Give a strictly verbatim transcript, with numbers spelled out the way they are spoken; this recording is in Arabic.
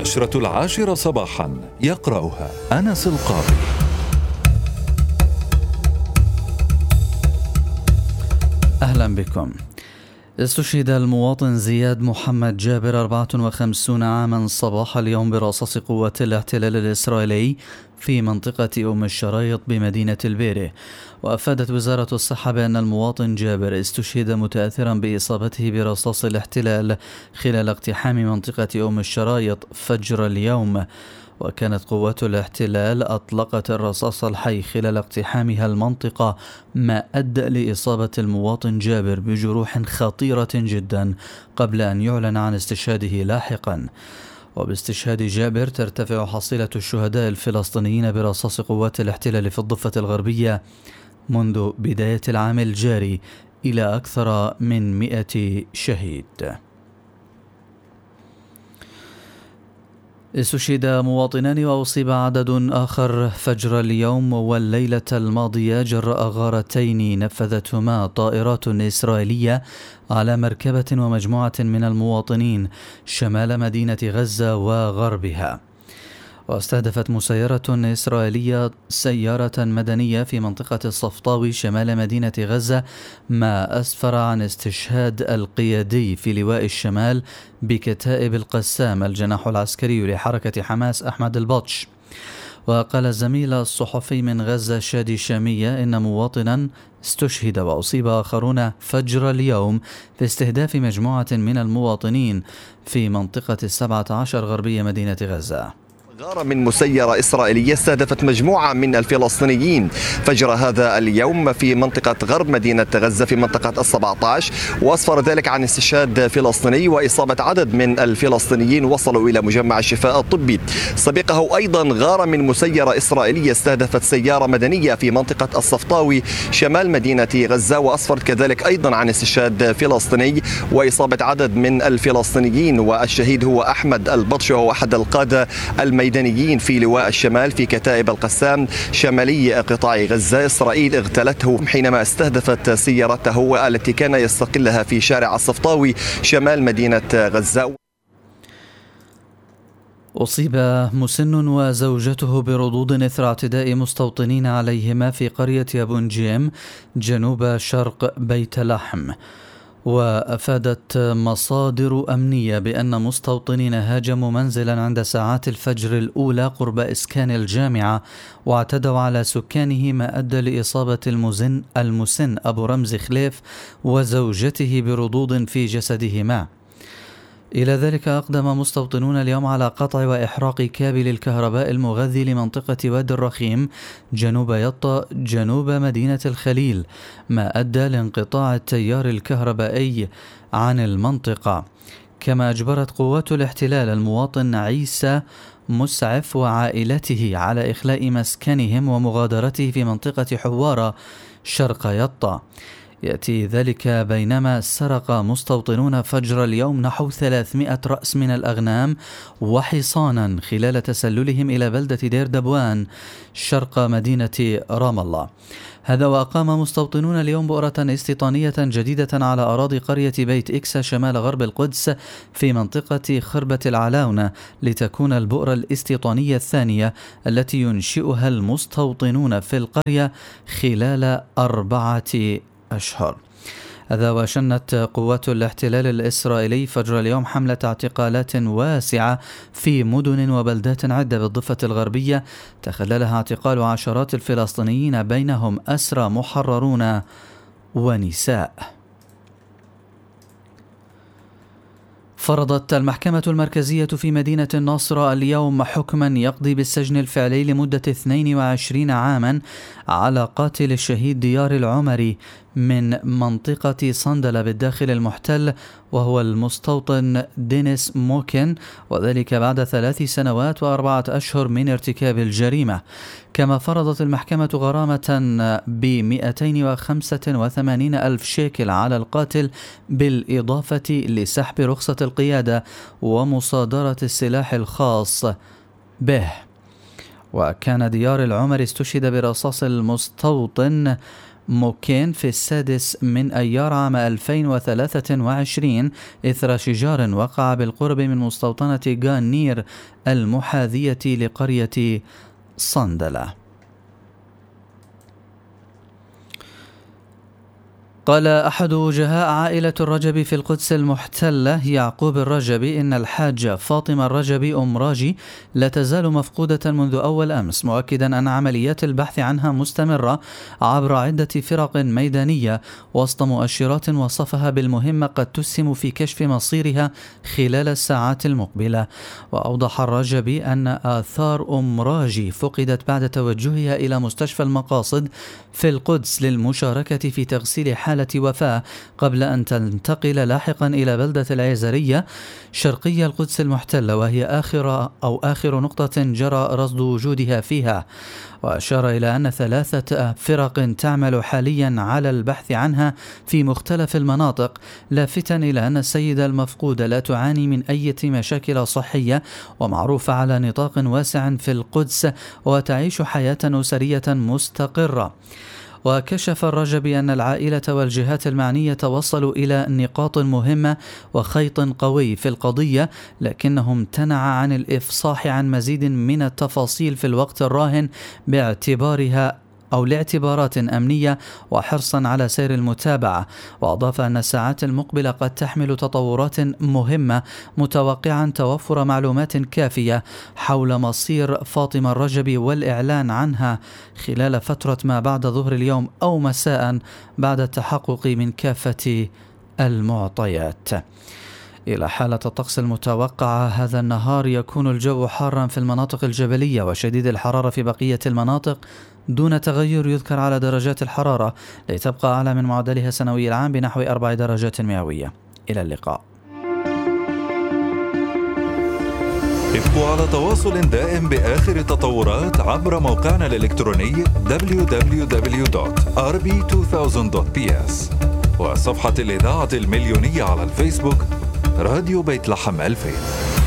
النشرة العاشرة صباحا، يقرأها أنس القاضي. أهلا بكم. استشهد المواطن زياد محمد جابر أربعة وخمسين عاما صباح اليوم برصاص قوات الاحتلال الإسرائيلي في منطقة أم الشرايط بمدينة البيرة. وأفادت وزارة الصحة بأن المواطن جابر استشهد متأثرا بإصابته برصاص الاحتلال خلال اقتحام منطقة أم الشرايط فجر اليوم. وكانت قوات الاحتلال أطلقت الرصاص الحي خلال اقتحامها المنطقة، ما أدى لإصابة المواطن جابر بجروح خطيرة جدا قبل أن يعلن عن استشهاده لاحقا. وباستشهاد جابر ترتفع حصيلة الشهداء الفلسطينيين برصاص قوات الاحتلال في الضفة الغربية منذ بداية العام الجاري إلى أكثر من مئة شهيد. استشهد مواطنان وأصيب عدد آخر فجر اليوم والليلة الماضية جراء غارتين نفذتهما طائرات إسرائيلية على مركبة ومجموعة من المواطنين شمال مدينة غزة وغربها. واستهدفت مسيرة إسرائيلية سيارة مدنية في منطقة الصفطاوي شمال مدينة غزة، ما أسفر عن استشهاد القيادي في لواء الشمال بكتائب القسام الجناح العسكري لحركة حماس أحمد البطش. وقال الزميل الصحفي من غزة شادي شامية إن مواطنا استشهد وأصيب آخرون فجر اليوم في استهداف مجموعة من المواطنين في منطقة السبعة عشر غربية مدينة غزة. غارة من مسيرة إسرائيلية استهدفت مجموعة من الفلسطينيين فجر هذا اليوم في منطقة غرب مدينة غزة في منطقة السبعة عشر، وأسفر ذلك عن استشهاد فلسطيني وإصابة عدد من الفلسطينيين وصلوا إلى مجمع الشفاء الطبي. سبقه أيضا غارة من مسيرة إسرائيلية استهدفت سيارة مدنية في منطقة الصفطاوي شمال مدينة غزة، وأسفرت كذلك أيضا عن استشهاد فلسطيني وإصابة عدد من الفلسطينيين، والشهيد هو أحمد البطش وهو أحد القادة الميدانيين في لواء الشمال في كتائب القسام شمالي قطاع غزة. إسرائيل اغتالته حينما استهدفت سيارته التي كان يستقلها في شارع الصفطاوي شمال مدينة غزة. أصيب مسن وزوجته بردود إثر اعتداء مستوطنين عليهما في قرية أبونجيم جنوب شرق بيت لحم. وأفادت مصادر أمنية بأن مستوطنين هاجموا منزلا عند ساعات الفجر الأولى قرب إسكان الجامعة واعتدوا على سكانه، ما أدى لإصابة المزن المسن أبو رمز خليف وزوجته بردود في جسدهما. إلى ذلك أقدم مستوطنون اليوم على قطع وإحراق كابل الكهرباء المغذي لمنطقة وادي الرخيم جنوب يطا جنوب مدينة الخليل، ما أدى لانقطاع التيار الكهربائي عن المنطقة. كما أجبرت قوات الاحتلال المواطن عيسى مسعف وعائلته على إخلاء مسكنهم ومغادرته في منطقة حوارة شرق يطا. يأتي ذلك بينما سرق مستوطنون فجر اليوم نحو ثلاثمائة رأس من الأغنام وحصانا خلال تسللهم إلى بلدة دير دبوان شرق مدينة رام الله. هذا وأقام مستوطنون اليوم بؤرة استيطانية جديدة على أراضي قرية بيت إكسا شمال غرب القدس في منطقة خربة العلاونة، لتكون البؤرة الاستيطانية الثانية التي ينشئها المستوطنون في القرية خلال أربعة أشهر. هذا وشنت قوات الاحتلال الإسرائيلي فجر اليوم حملة اعتقالات واسعة في مدن وبلدات عدة بالضفة الغربية تخللها اعتقال عشرات الفلسطينيين بينهم أسرى محررون ونساء. فرضت المحكمة المركزية في مدينة الناصرة اليوم حكما يقضي بالسجن الفعلي لمدة اثنين وعشرين عاما على قاتل الشهيد ديار العمري من منطقة صندلة بالداخل المحتل، وهو المستوطن دينيس موكن، وذلك بعد ثلاث سنوات وأربعة أشهر من ارتكاب الجريمة. كما فرضت المحكمة غرامة بمئتين وخمسة وثمانين ألف شيكل على القاتل، بالإضافة لسحب رخصة القيادة ومصادرة السلاح الخاص به. وكان ديار العمري استشهد برصاص المستوطن موكين في السادس من أيار عام ألفين وثلاثة وعشرين إثر شجار وقع بالقرب من مستوطنة غانير المحاذية لقرية صندلة. قال أحد وجهاء عائلة الرجبي في القدس المحتلة يعقوب الرجبي إن الحاجة فاطمة الرجبي أم راجي لا تزال مفقودة منذ أول أمس، مؤكدا أن عمليات البحث عنها مستمرة عبر عدة فرق ميدانية وسط مؤشرات وصفها بالمهمة قد تسهم في كشف مصيرها خلال الساعات المقبلة. وأوضح الرجبي أن آثار أم راجي فقدت بعد توجهها إلى مستشفى المقاصد في القدس للمشاركة في تغسيل حالة وفاة قبل أن تنتقل لاحقا إلى بلدة العيزرية شرقي القدس المحتلة، وهي آخر أو آخر نقطة جرى رصد وجودها فيها. وأشار إلى أن ثلاثة فرق تعمل حاليا على البحث عنها في مختلف المناطق، لافتا إلى أن السيدة المفقودة لا تعاني من أي مشاكل صحية ومعروفة على نطاق واسع في القدس وتعيش حياة أسرية مستقرة. وكشف الرجبي أن العائلة والجهات المعنية وصلوا إلى نقاط مهمة وخيط قوي في القضية، لكنه امتنع عن الإفصاح عن مزيد من التفاصيل في الوقت الراهن باعتبارها أو لاعتبارات أمنية وحرصا على سير المتابعة. وأضاف أن الساعات المقبلة قد تحمل تطورات مهمة، متوقعا توفر معلومات كافية حول مصير فاطمة الرجبي والإعلان عنها خلال فترة ما بعد ظهر اليوم أو مساء بعد التحقق من كافة المعطيات. إلى حالة الطقس المتوقعة هذا النهار، يكون الجو حارا في المناطق الجبلية وشديد الحرارة في بقية المناطق دون تغير يذكر على درجات الحرارة لتبقى أعلى من معدلها السنوي العام بنحو أربع درجات مئوية. إلى اللقاء. ابقوا على تواصل دائم بآخر التطورات عبر موقعنا الإلكتروني دبليو دبليو دبليو دوت آر بي ألفين دوت بي إس وصفحة الإذاعة المليونية على الفيسبوك راديو بيت لحم ألفين.